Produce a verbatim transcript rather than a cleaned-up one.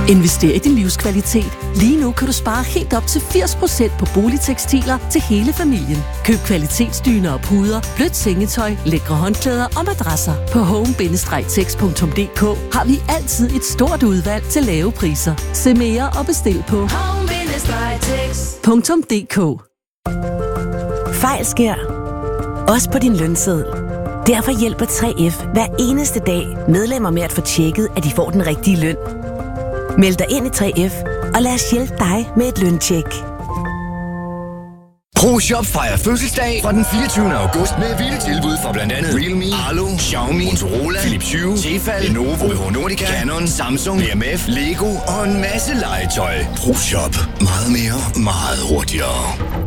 Invester i din livskvalitet. Lige nu kan du spare helt op til firs procent på boligtekstiler til hele familien. Køb kvalitetsdyner og puder, blødt sengetøj, lækre håndklæder og madrasser. På home bindestreg tex punktum d k har vi altid et stort udvalg til lave priser. Se mere og bestil på home bindestreg tex punktum d k. Fejl sker. Også på din lønseddel. Derfor hjælper tre F hver eneste dag medlemmer med at få tjekket, at de får den rigtige løn. Meld dig ind i tre F, og lad os hjælpe dig med et løntjek. ProShop fejrer fødselsdag fra den fireogtyvende august med vilde tilbud fra blandt andet Realme, Arlo, Xiaomi, Motorola, Philips Hue, Tefal, Lenovo, O H Nordica, Canon, Samsung, B M F, Lego og en masse legetøj. ProShop. Meget mere, meget hurtigere.